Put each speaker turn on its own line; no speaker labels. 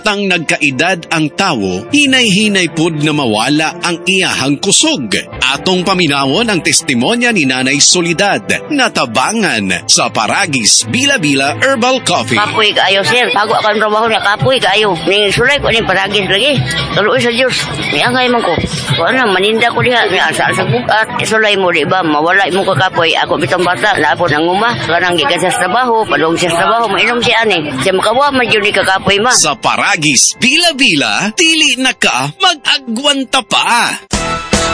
Tang nagkaedad ang tawo, hinay-hinay pud na mawala ang iyahang kusog. Atong paminawon ang testimonya ni Nanay Soledad na tabangan sa Paragis Bila-Bila Herbal Coffee.
Kapoy kaayo, sir. Bago akong trabaho niya, kapoy kaayo. Ning sulay ko ning Paragis lagi. Tuloy sa Diyos. Miangay man ko. Kung ano, maninda ko diha. Asa sa bukat. Sulay mo, di ba? Mawala mo ka kapoy. Ako bitang bata. Napo nanguma. Kanang gikan sa trabaho. Padong sa trabaho. Mainom siya ani. Siya makawa man yun ni kakapoy ma.
Sa Paragis Bila-Bila, dili na ka mag-agwanta pa.